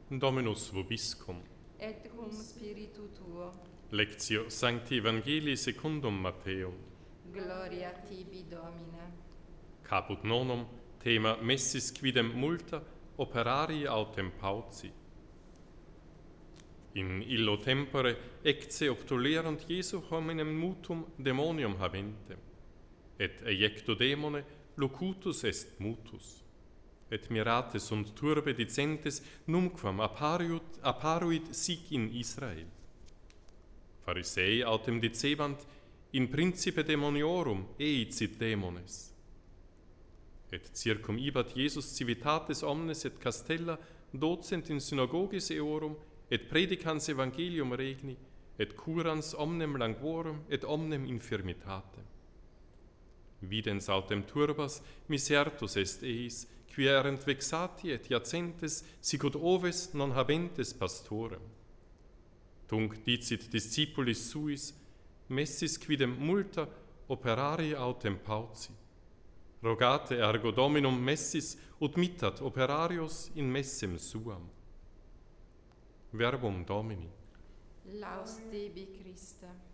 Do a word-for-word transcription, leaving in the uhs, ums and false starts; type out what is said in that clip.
Dominus vobiscum. Et cum spiritu tuo. Lectio Sancti Evangelii secundum Matteum. Gloria tibi, Domine. Caput nonum, thema messis quidem multa operarii autem pauci. In illo tempore ecce obtulerunt Jesu hominem mutum demonium habentem, et eiecto demone locutus est mutus, et mirate sunt turbe dicentes numquam appariut, apparuit sic in Israel. Pharisei autem dicebant in principe demoniorum eicit demones. Et circum ibat Jesus civitates omnes et castella docent in synagogis eorum, et predicans evangelium regni, et curans omnem languorum et omnem infirmitatem. Videns autem turbas misertus est eis, qui erent vexati et iacentes sicut oves non habentes pastorem. Tunc dicit discipulis suis, messis quidem multa operarii autem pauci. Rogate ergo Dominum messis ut mittat operarios in messem suam. Verbum Domini. Laus tibi, Christe.